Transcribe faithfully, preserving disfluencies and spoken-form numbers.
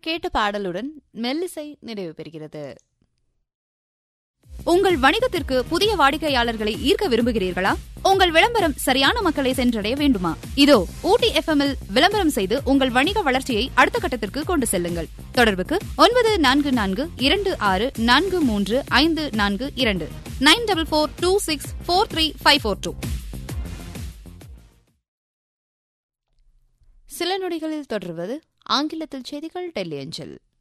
கேட்ட பாடலுடன் மெல்லிசை நிறைவு பெறுகிறது. உங்கள் வணிகத்திற்கு புதிய வாடிக்கையாளர்களை ஈர்க்க விரும்புகிறீர்களா? உங்கள் விளம்பரம் சரியான மக்களை சென்றடைய வேண்டுமா? இதோ ஊட்டி எஃப்எம் இல் விளம்பரம் செய்து உங்கள் வணிக வளர்ச்சியை அடுத்த கட்டத்திற்கு கொண்டு செல்லுங்கள். தொடர்புக்கு ஒன்பது நான்கு நான்கு இரண்டு ஆறு நான்கு மூன்று ஐந்து நான்கு இரண்டு nine double four two six four three five four two. சில நொடிகளில் தொடர்வது ஆங்கிலத்தில் செய்திகள் டெல்லி அஞ்சல்.